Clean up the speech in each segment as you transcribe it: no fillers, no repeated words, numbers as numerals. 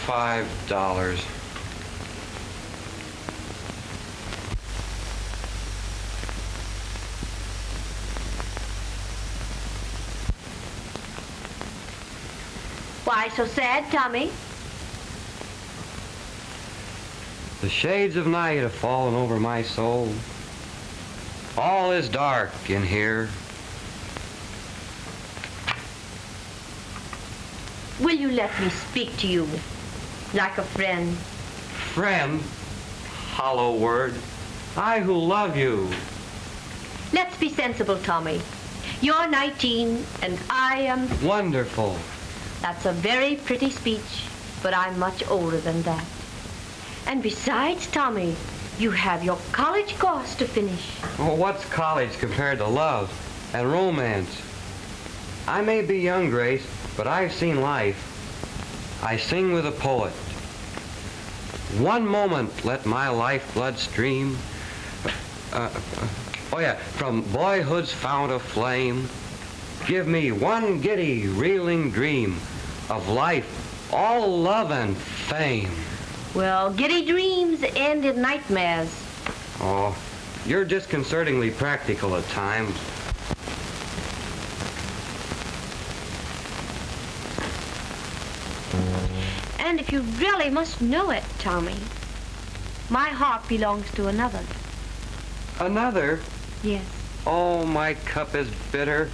$5. Why so sad, Tommy? The shades of night have fallen over my soul. All is dark in here. Will you let me speak to you like a friend? Friend, hollow word, I who love you. Let's be sensible, Tommy. You're 19 and I am... Wonderful. That's a very pretty speech, but I'm much older than that. And besides, Tommy, you have your college course to finish. Oh, what's college compared to love and romance? I may be young, Grace, but I've seen life. I sing with a poet. One moment let my lifeblood stream. From boyhood's fount of flame. Give me one giddy, reeling dream of life, all love and fame. Well, giddy dreams end in nightmares. Oh, you're disconcertingly practical at times. And if you really must know it, Tommy, my heart belongs to another. Another? Yes. Oh, my cup is bitter.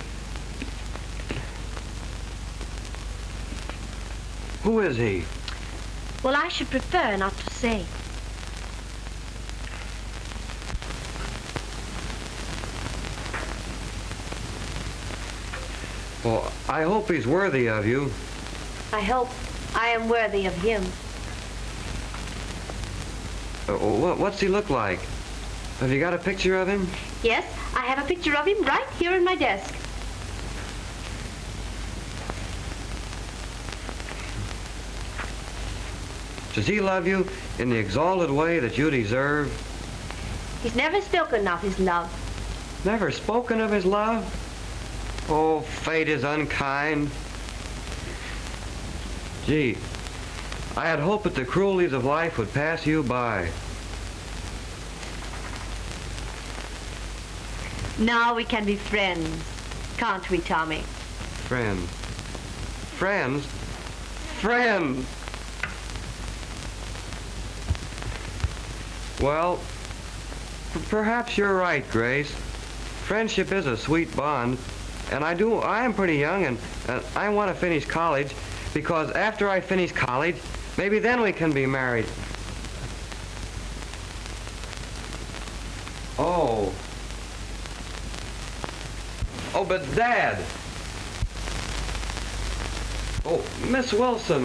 Who is he? Well, I should prefer not to say. Well, I hope he's worthy of you. I hope I am worthy of him. What's he look like? Have you got a picture of him? Yes, I have a picture of him right here in my desk. Does he love you in the exalted way that you deserve? He's never spoken of his love. Never spoken of his love? Oh, fate is unkind. Gee, I had hoped that the cruelties of life would pass you by. Now we can be friends, can't we, Tommy? Friends. Friends? Friends! Well, perhaps you're right, Grace. Friendship is a sweet bond, and I am pretty young, and I want to finish college, because after I finish college, maybe then we can be married. Oh. Oh, but Dad! Oh, Miss Wilson.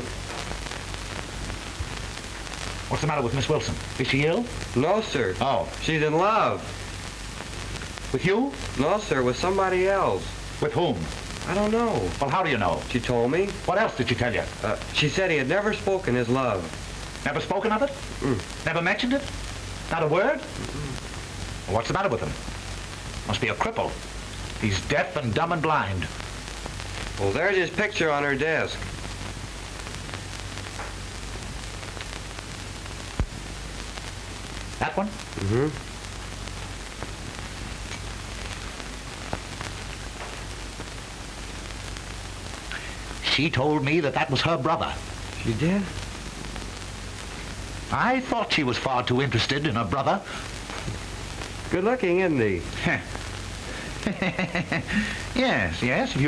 What's the matter with Miss Wilson? Is she ill? No, sir. Oh. She's in love. With you? No, sir, with somebody else. With whom? I don't know. Well, how do you know? She told me. What else did she tell you? She said he had never spoken his love. Never spoken of it? Never mentioned it? Not a word? Well, what's the matter with him? Must be a cripple. He's deaf and dumb and blind. Well, there's his picture on her desk. That one? Mm-hmm. She told me that was her brother. She did? I thought she was far too interested in her brother. Good looking, isn't he? Yes, if you